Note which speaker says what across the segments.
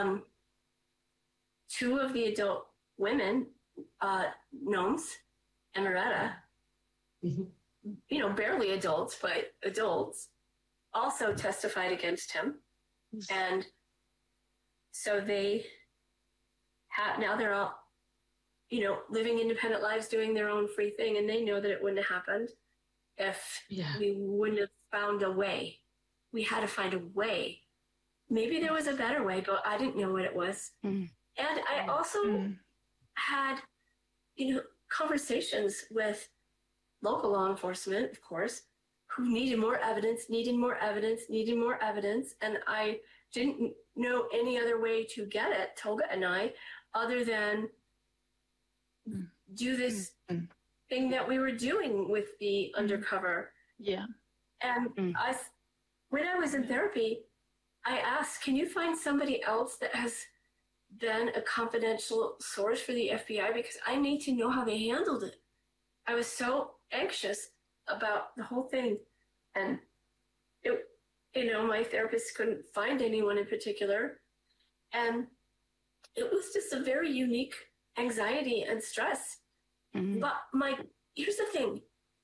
Speaker 1: two of the adult women, Gnomes and Moretta, barely adults, but adults, also testified against him. And so now they're all, living independent lives, doing their own free thing, and they know that it wouldn't have happened if we wouldn't have found a way. We had to find a way. Maybe there was a better way, but I didn't know what it was. And I also had, conversations with local law enforcement, of course, who needed more evidence, and I didn't know any other way to get it, Tolga and I, other than do this thing that we were doing with the undercover. Yeah. And when I was in therapy, I asked, can you find somebody else that has been a confidential source for the FBI? Because I need to know how they handled it. I was so anxious about the whole thing. And, my therapist couldn't find anyone in particular. And it was just a very unique anxiety and stress. But here's the thing.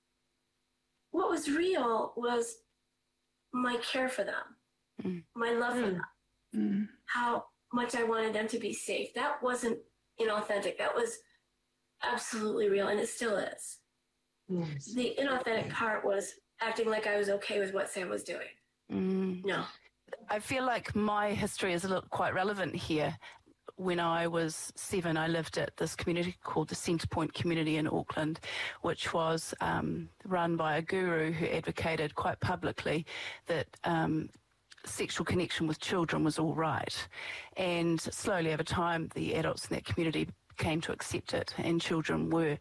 Speaker 1: What was real was my care for them, my love for them, how much I wanted them to be safe. That wasn't inauthentic. That was absolutely real, and it still is. Yes. The inauthentic part was acting like I was okay with what Sam was doing. No.
Speaker 2: I feel like my history is quite relevant here. When I was 7, I lived at this community called the Centrepoint Community in Auckland, which was run by a guru who advocated quite publicly that sexual connection with children was all right. And slowly over time, the adults in that community came to accept it, and children were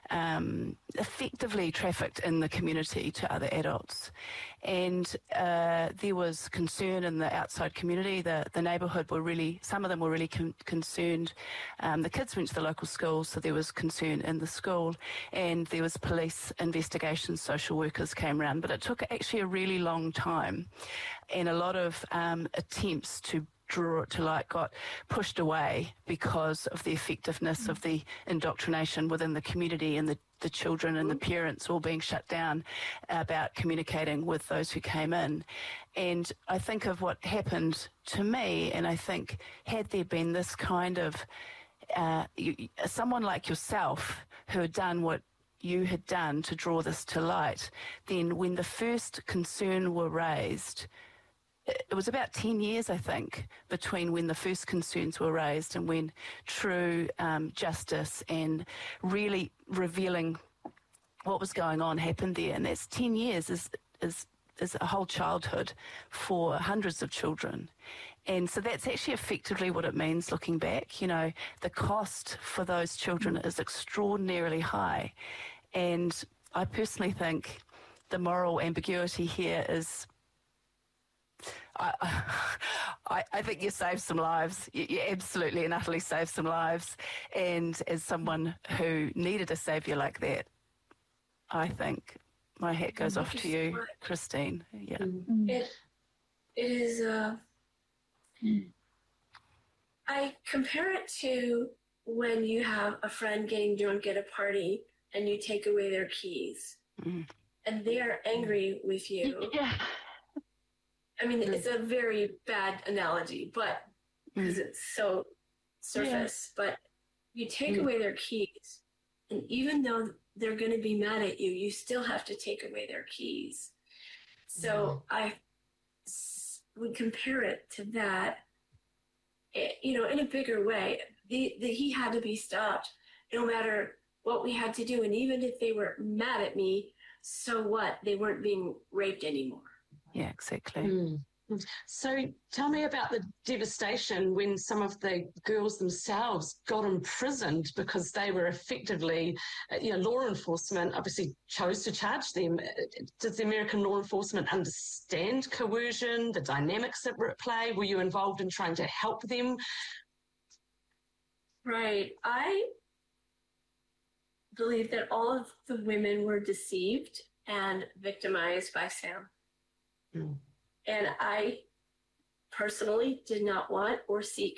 Speaker 2: effectively trafficked in the community to other adults. And there was concern in the outside community. The neighbourhood some of them were really concerned. The kids went to the local school, so there was concern in the school, and there was police investigations, social workers came around, but it took actually a really long time, and a lot of attempts to draw it to light got pushed away because of the effectiveness of the indoctrination within the community, and the children and the parents all being shut down about communicating with those who came in. And I think of what happened to me, and I think had there been this kind of someone like yourself who had done what you had done to draw this to light, then when the first concern were raised, it was about 10 years, I think, between when the first concerns were raised and when true justice and really revealing what was going on happened there. And that's 10 years is a whole childhood for hundreds of children. And so that's actually effectively what it means looking back. The cost for those children is extraordinarily high. And I personally think the moral ambiguity here is I think you saved some lives. You absolutely and utterly saved some lives. And as someone who needed a saviour like that, I think my hat goes off to you, Christine. Yeah.
Speaker 1: It is, I compare it to when you have a friend getting drunk at a party and you take away their keys and they're angry with you. Yeah. I mean, it's a very bad analogy, but because it's so surface, but you take away their keys, and even though they're going to be mad at you, you still have to take away their keys. So I would compare it to that, in a bigger way. He had to be stopped no matter what we had to do. And even if they were mad at me, so what? They weren't being raped anymore.
Speaker 2: Yeah, exactly.
Speaker 3: So tell me about the devastation when some of the girls themselves got imprisoned because they were effectively, law enforcement obviously chose to charge them. Does the American law enforcement understand coercion, the dynamics that were at play? Were you involved in trying to help them?
Speaker 1: Right. I believe that all of the women were deceived and victimized by Sam. And I personally did not want or seek